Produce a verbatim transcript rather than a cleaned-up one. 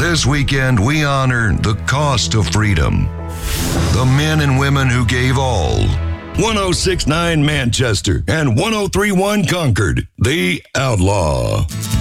This weekend, we honor the cost of freedom. The men and women who gave all. one oh six point nine Manchester and one oh three point one Concord, The Outlaw.